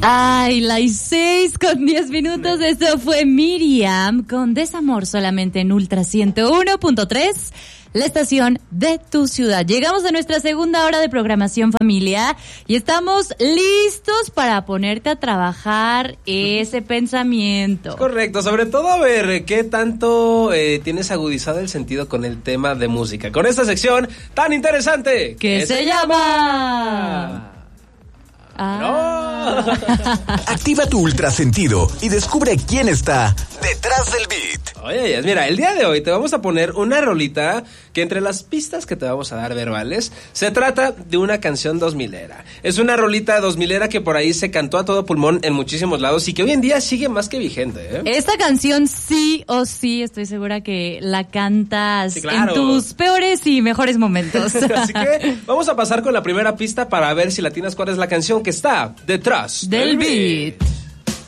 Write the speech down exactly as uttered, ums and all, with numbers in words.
Ay, las seis con diez minutos. Eso fue Miriam con Desamor, solamente en Ultra ciento uno punto tres, la estación de tu ciudad. Llegamos a nuestra segunda hora de programación, familia, y estamos listos para ponerte a trabajar ese pensamiento. Es correcto, sobre todo a ver qué tanto eh, tienes agudizado el sentido con el tema de música. Con esta sección tan interesante que se, se llama... Ah. No. Activa tu ultrasentido y descubre quién está detrás del beat. Oye, mira, el día de hoy te vamos a poner una rolita que entre las pistas que te vamos a dar verbales, se trata de una canción dos milera. Es una rolita dos milera que por ahí se cantó a todo pulmón en muchísimos lados y que hoy en día sigue más que vigente, ¿eh? Esta canción sí o sí, estoy segura que la cantas sí, claro, en tus peores y mejores momentos. Así que vamos a pasar con la primera pista para ver si latinas cuál es la canción que está detrás del, del beat. beat.